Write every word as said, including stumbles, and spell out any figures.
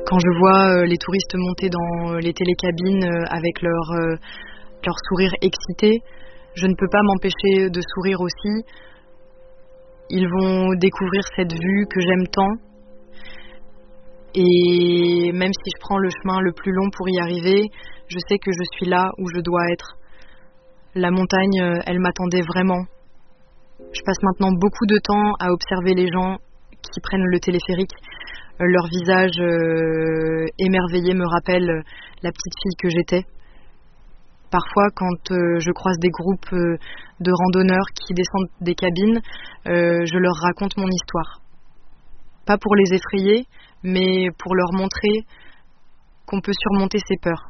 Quand je vois euh, les touristes monter dans les télécabines euh, avec leur, euh, leur sourire excité, je ne peux pas m'empêcher de sourire aussi. Ils vont découvrir cette vue que j'aime tant. Et même si je prends le chemin le plus long pour y arriver, je sais que je suis là où je dois être. La montagne, euh, elle m'attendait vraiment. Je passe maintenant beaucoup de temps à observer les gens qui prennent le téléphérique. Euh, Leur visage euh, émerveillé me rappelle euh, la petite fille que j'étais. Parfois, quand euh, je croise des groupes euh, de randonneurs qui descendent des cabines, euh, je leur raconte mon histoire. Pas pour les effrayer, mais pour leur montrer qu'on peut surmonter ses peurs.